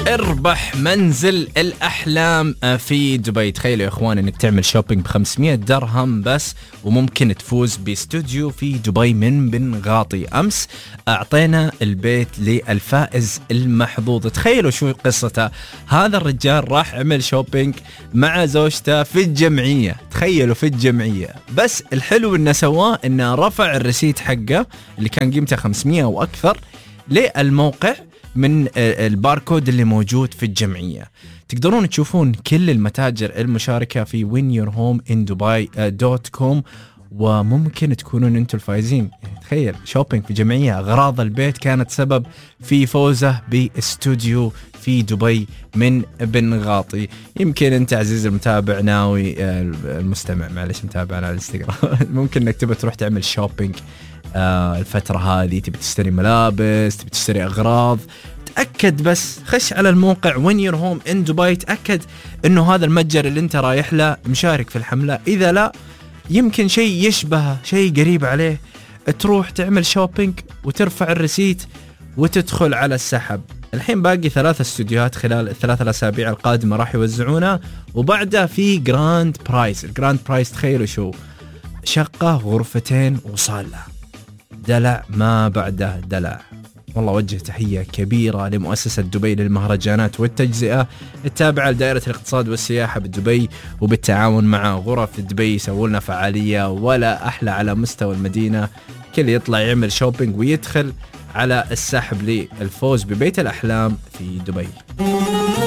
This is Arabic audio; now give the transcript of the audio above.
اربح منزل الأحلام في دبي. تخيلوا يا إخوان أنك تعمل شوبينج ب500 درهم بس وممكن تفوز باستوديو في دبي من بنغاطي. أمس أعطينا البيت للفائز المحظوظ. تخيلوا شو قصته. هذا الرجال راح عمل شوبينج مع زوجته في الجمعية. تخيلوا في الجمعية. بس الحلو أنه سواه أنه رفع الرسيت حقه اللي كان قيمته 500 وأكثر للموقع من الباركود اللي موجود في الجمعية. تقدرون تشوفون كل المتاجر المشاركة في whenyourhomeindubai.com وممكن تكونون انتم الفائزين. يعني تخيل شوبينج في جمعية، أغراض البيت كانت سبب في فوزه باستوديو في دبي من بنغاطي. يمكن انت عزيز المتابع ناوي المستمع معلش متابعنا على الانستغرام ممكن انك تبي تروح تعمل شوبينج الفترة هذه، تبي تشتري ملابس، تبي تشتري أغراض. تأكد بس خش على الموقع When Your Home in Dubai، تأكد إنه هذا المتجر اللي أنت رايح له مشارك في الحملة. إذا لا يمكن شيء يشبه شيء قريب عليه، تروح تعمل شوبينج وترفع الرسيت وتدخل على السحب. الحين باقي 3 استوديوهات خلال 3 الأسابيع القادمة راح يوزعونها، وبعدها في جراند برايز. الجراند برايز تخيلوا شو، شقة 2 غرفة وصالة. دلع ما بعده دلع. والله وجه تحية كبيرة لمؤسسة دبي للمهرجانات والتجزئة التابعة لدائرة الاقتصاد والسياحة بدبي، وبالتعاون مع غرف دبي سووا لنا فعالية ولا أحلى على مستوى المدينة. كل يطلع يعمل شوبينج ويدخل على السحب للفوز ببيت الأحلام في دبي.